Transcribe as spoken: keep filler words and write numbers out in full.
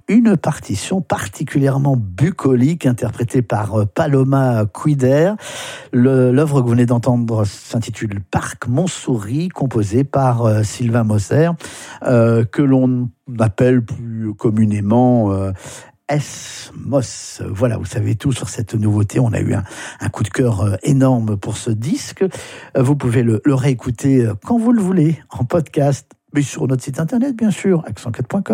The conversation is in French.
une partition particulièrement bucolique interprétée par Paloma Quider. Le, l'œuvre que vous venez d'entendre s'intitule Parc Montsouris, composée par euh, Sylvain Moser, euh, que l'on appelle plus communément euh, S-Moss. Voilà, vous savez tout sur cette nouveauté. On a eu un, un coup de cœur énorme pour ce disque. Vous pouvez le, le réécouter quand vous le voulez, en podcast, mais sur notre site internet, bien sûr, accent quatre point com.